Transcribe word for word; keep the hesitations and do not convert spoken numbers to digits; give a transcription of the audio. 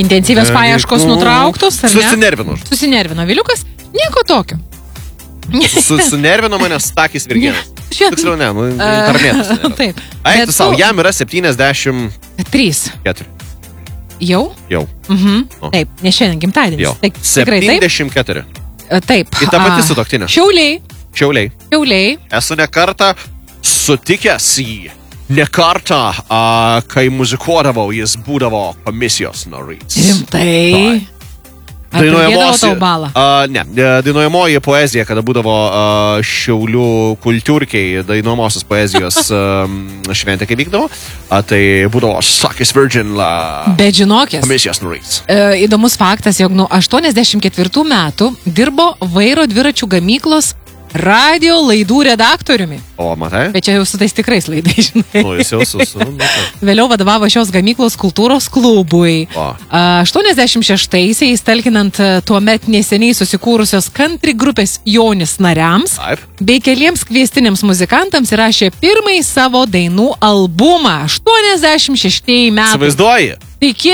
Intensyvios paieškos nutrauktos, ar ne? Susinervino. Susinervino Viliukas? Nieko tokio. Susinervino manęs Stakis Virgenas. Tiksliau ne, nu, tarmėtas. Taip. Eik tu savo, jam yra septyniasdešimt keturi. Jau? Jau. Mhm. Taip, ne šiandien gimtadienis. Jau. Taip, septyniasdešimt keturi. Taip. Į tą patį sutuoktinę. Šiauliai. Šiauliai. Šiauliai. Esu ne kartą sutikęs jį. Ne kartą, a, kai muzikuodavau, jis būdavo komisijos narys. Rimtai? Ar pridėdavo tau balą? A, ne, dainuojamoji poezija, kada būdavo a, Šiaulių kultūrkiai, dainuojamosios poezijos a, šventė, kai vykdavo, a, tai būdavo Stakis Virgenas. Bet žinokės, komisijos narys. E, įdomus faktas, jog nuo aštuoniasdešimt ketvirtų metų dirbo vairo dviračių gamyklos radio laidų redaktoriumi. O, matai? Bet čia jau su tais tikrais laidai, žinai. O, jis jau su... su nu, Vėliau vadovavo šios gamyklos kultūros klubui. O. aštuoniasdešimt šeštaisiais, talkinant tuomet neseniai susikūrusios country grupės Jonis nariams, Taip. bei keliems kviestiniams muzikantams įrašė pirmąjį savo dainų albumą. aštuoniasdešimt šeštieji metai. Įsivaizduoji? Tai kiek